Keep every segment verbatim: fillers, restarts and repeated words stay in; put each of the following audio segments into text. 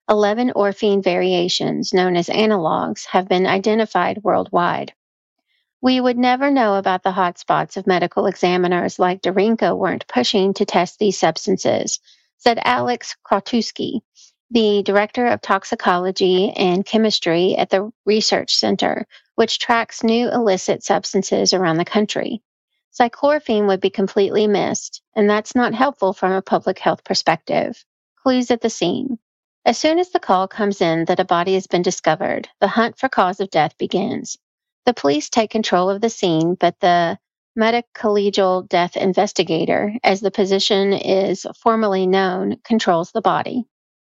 eleven orphine variations, known as analogs, have been identified worldwide. We would never know about the hotspots if medical examiners like Darinka weren't pushing to test these substances, said Alex Krotowski, the director of toxicology and chemistry at the Research Center, which tracks new illicit substances around the country. Cyclorphine would be completely missed, and that's not helpful from a public health perspective. Clues at the scene. As soon as the call comes in that a body has been discovered, the hunt for cause of death begins. The police take control of the scene, but the medicollegial death investigator, as the position is formally known, controls the body.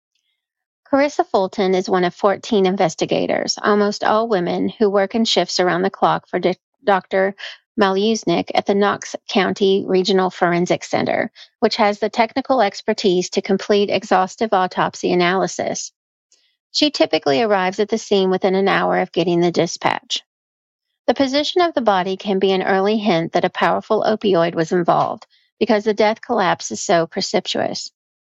Carissa Fulton is one of fourteen investigators, almost all women, who work in shifts around the clock for Doctor Malusnik at the Knox County Regional Forensic Center, which has the technical expertise to complete exhaustive autopsy analysis. She typically arrives at the scene within an hour of getting the dispatch. The position of the body can be an early hint that a powerful opioid was involved, because the death collapse is so precipitous.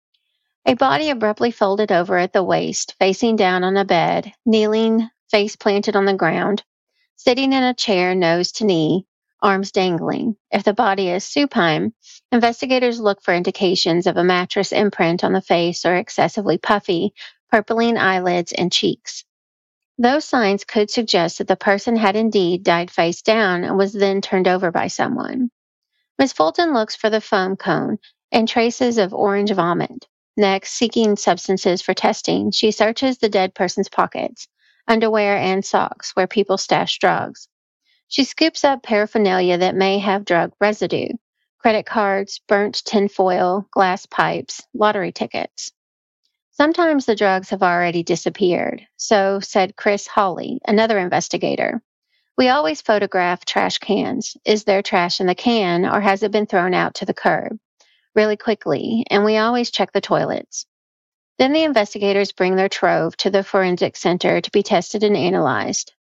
A body abruptly folded over at the waist, facing down on a bed, kneeling, face planted on the ground, sitting in a chair nose to knee, arms dangling. If the body is supine, investigators look for indications of a mattress imprint on the face or excessively puffy, purpling eyelids and cheeks. Those signs could suggest that the person had indeed died face down and was then turned over by someone. Miz Fulton looks for the foam cone and traces of orange vomit. Next, seeking substances for testing, she searches the dead person's pockets, underwear, and socks where people stash drugs. She scoops up paraphernalia that may have drug residue: credit cards, burnt tinfoil, glass pipes, lottery tickets. Sometimes the drugs have already disappeared, so said Chris Hawley, another investigator. We always photograph trash cans. Is there trash in the can, or has it been thrown out to the curb? Really quickly, and we always check the toilets. Then the investigators bring their trove to the forensic center to be tested and analyzed,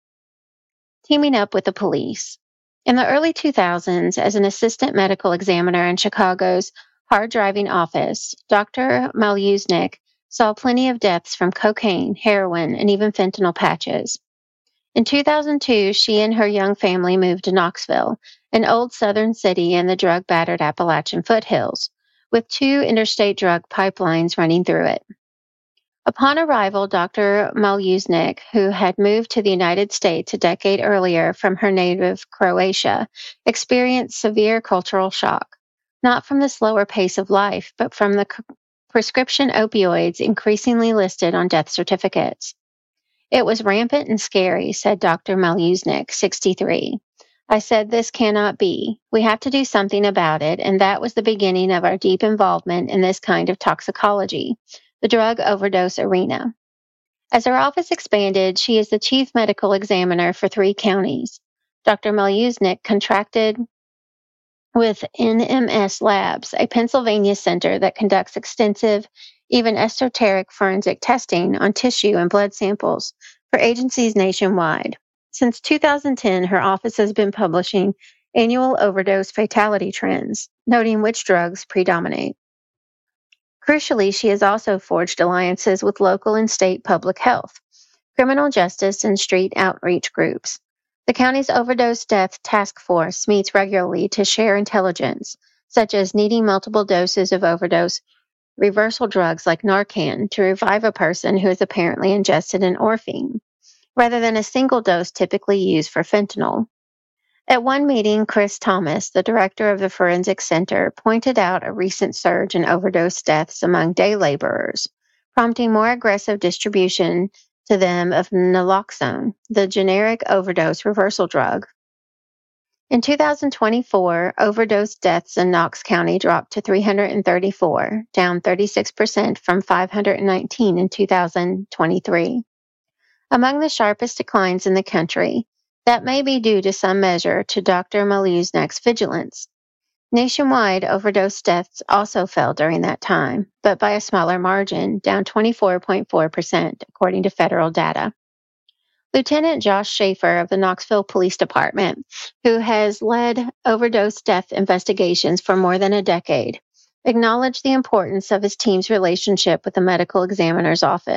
teaming up with the police. In the early two thousands, as an assistant medical examiner in Chicago's hard-driving office, Doctor Malusnik saw plenty of deaths from cocaine, heroin, and even fentanyl patches. In two thousand two, she and her young family moved to Knoxville, an old southern city in the drug-battered Appalachian foothills, with two interstate drug pipelines running through it. Upon arrival, Doctor Malusnik, who had moved to the United States a decade earlier from her native Croatia, experienced severe cultural shock, not from the slower pace of life, but from the c- prescription opioids increasingly listed on death certificates. It was rampant and scary, said Doctor Malusnik, sixty-three. I said, this cannot be. We have to do something about it, and that was the beginning of our deep involvement in this kind of toxicology, the drug overdose arena. As her office expanded, she is the chief medical examiner for three counties. Doctor Malusnik contracted with N M S Labs, a Pennsylvania center that conducts extensive, even esoteric forensic testing on tissue and blood samples for agencies nationwide. Since two thousand ten, her office has been publishing annual overdose fatality trends, noting which drugs predominate. Crucially, she has also forged alliances with local and state public health, criminal justice, and street outreach groups. The county's overdose death task force meets regularly to share intelligence, such as needing multiple doses of overdose reversal drugs like Narcan to revive a person who has apparently ingested an orphine, rather than a single dose typically used for fentanyl. At one meeting, Chris Thomas, the director of the Forensic Center, pointed out a recent surge in overdose deaths among day laborers, prompting more aggressive distribution to them of naloxone, the generic overdose reversal drug. In two thousand twenty-four, overdose deaths in Knox County dropped to three hundred thirty-four, down thirty-six percent from five hundred nineteen in two thousand twenty-three. Among the sharpest declines in the country, that may be due to some measure to Doctor Malusnik's vigilance. Nationwide, overdose deaths also fell during that time, but by a smaller margin, down twenty-four point four percent, according to federal data. Lieutenant Josh Schaefer of the Knoxville Police Department, who has led overdose death investigations for more than a decade, acknowledged the importance of his team's relationship with the medical examiner's office.